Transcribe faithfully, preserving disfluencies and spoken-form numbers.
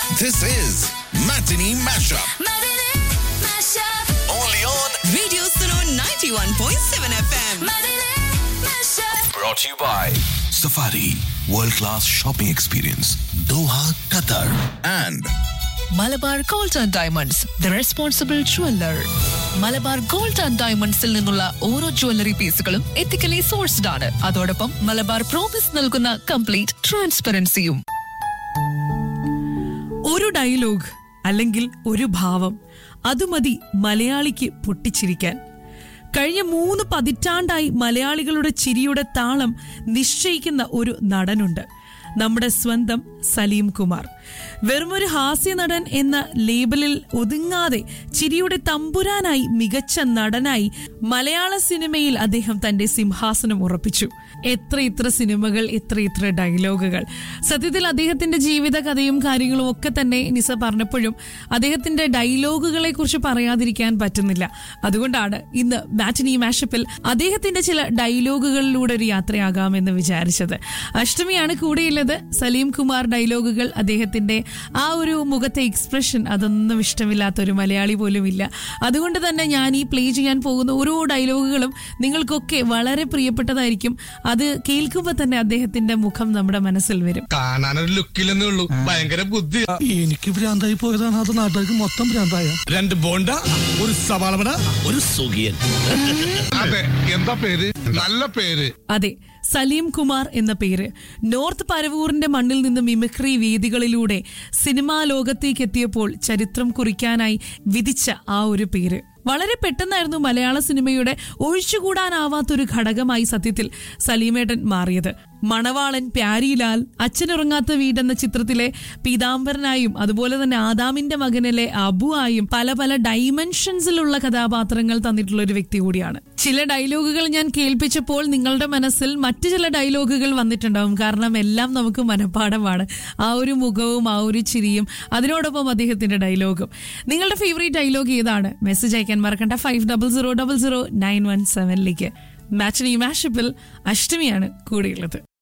This is Matinee Mashup. Matinee Mashup. Only on Radio Suno ninety-one point seven F M. Matinee Mashup. brought to you by Safari World Class Shopping Experience, Doha, Qatar, and Malabar gold and diamonds the responsible jeweller. Malabar gold and ഡയമണ്ട്സിൽ നിന്നുള്ള ഓരോ jewellery പീസുകളും ethically sourced ആണ്. അതോടൊപ്പം Malabar promise നൽകുന്ന complete ട്രാൻസ്പെറൻസിയും. ഒരു dialogue അല്ലെങ്കിൽ ഒരു ഭാവം അതുമതി മലയാളിക്ക് പൊട്ടിച്ചിരിക്കാൻ. കഴിഞ്ഞ മൂന്ന് പതിറ്റാണ്ടായി മലയാളികളുടെ ചിരിയുടെ താളം നിശ്ചയിക്കുന്ന ഒരു നടനുണ്ട്, നമ്മുടെ സ്വന്തം സലീം കുമാർ. വെറുമൊരു ഹാസ്യ നടൻ എന്ന ലേബലിൽ ഒതുങ്ങാതെ ചിരിയുടെ തമ്പുരാനായി, മികച്ച നടനായി മലയാള സിനിമയിൽ അദ്ദേഹം തന്റെ സിംഹാസനം ഉറപ്പിച്ചു. എത്ര ഇത്ര സിനിമകൾ, എത്ര ഇത്ര ഡയലോഗുകൾ. സത്യത്തിൽ അദ്ദേഹത്തിന്റെ ജീവിത കഥയും കാര്യങ്ങളും ഒക്കെ തന്നെ നിസ പറഞ്ഞപ്പോഴും അദ്ദേഹത്തിന്റെ ഡയലോഗുകളെ കുറിച്ച് പറയാതിരിക്കാൻ പറ്റുന്നില്ല. അതുകൊണ്ടാണ് ഇന്ന് മാറ്റിനി മാഷപ്പിൽ അദ്ദേഹത്തിന്റെ ചില ഡയലോഗുകളിലൂടെ ഒരു യാത്രയാകാമെന്ന് വിചാരിച്ചത്. അഷ്ടമിയാണ് കൂടെയുള്ളത്. സലീം കുമാർ ഡയലോഗുകൾ, അദ്ദേഹത്തിന്റെ ആ ഒരു മുഖത്തെ എക്സ്പ്രഷൻ, അതൊന്നും ഇഷ്ടമില്ലാത്ത ഒരു മലയാളി പോലും ഇല്ല. അതുകൊണ്ട് തന്നെ ഞാൻ ഈ പ്ലേ ചെയ്യാൻ പോകുന്ന ഓരോ ഡയലോഗുകളും നിങ്ങൾക്കൊക്കെ വളരെ പ്രിയപ്പെട്ടതായിരിക്കും. അത് കേൾക്കുമ്പോൾ തന്നെ അദ്ദേഹത്തിന്റെ മുഖം നമ്മുടെ മനസ്സിൽ വരും. കാണാനൊരു ലുക്കില്ലെന്നേ ഉള്ളൂ, ഭയങ്കര ബുദ്ധി. എനിക്ക് ഭ്രാന്തായി പോയതാണ്, അത് നാട്ടുകാർക്ക് മൊത്തം ഭ്രാന്തായ. രണ്ട് ബോണ്ട, ഒരു സവാളവട, ഒരു സുഖിയൻ. അതെ, എന്താ പേര്? നല്ല പേര്. അതെ, സലീം കുമാർ എന്ന പേര്. നോർത്ത് പരവൂറിന്റെ മണ്ണിൽ നിന്ന് മിമിക്രി വേദികളിലൂടെ സിനിമാ ലോകത്തേക്ക് എത്തിയപ്പോൾ ചരിത്രം കുറിക്കാനായി വിധിച്ച ആ ഒരു പേര് വളരെ പെട്ടെന്നായിരുന്നു മലയാള സിനിമയുടെ ഒഴിച്ചുകൂടാനാവാത്തൊരു ഘടകമായി സത്യത്തിൽ സലീമേട്ടൻ മാറിയത്. മണവാളൻ, പ്യാരിലാൽ, അച്ഛനുറങ്ങാത്ത വീടെന്ന ചിത്രത്തിലെ പീതാംബരനായും അതുപോലെ തന്നെ ആദാമിന്റെ മകനിലെ അബു ആയും പല പല ഡൈമെൻഷൻസിലുള്ള കഥാപാത്രങ്ങൾ തന്നിട്ടുള്ള ഒരു വ്യക്തി കൂടിയാണ്. ചില ഡയലോഗുകൾ ഞാൻ കേൾപ്പിച്ചപ്പോൾ നിങ്ങളുടെ മനസ്സിൽ മറ്റു ചില ഡയലോഗുകൾ വന്നിട്ടുണ്ടാവും. കാരണം എല്ലാം നമുക്ക് മനഃപ്പാഠമാണ്. ആ ഒരു മുഖവും ആ ഒരു ചിരിയും അതിനോടൊപ്പം അദ്ദേഹത്തിന്റെ ഡയലോഗും. നിങ്ങളുടെ ഫേവറേറ്റ് ഡയലോഗ് ഏതാണ്? മെസ്സേജ് അയക്കാൻ മറക്കണ്ട five double zero double zero nine one സെവനിലേക്ക്. മാറ്റിനി മാഷപ്പിൽ അഷ്ടമിയാണ് കൂടെയുള്ളത്.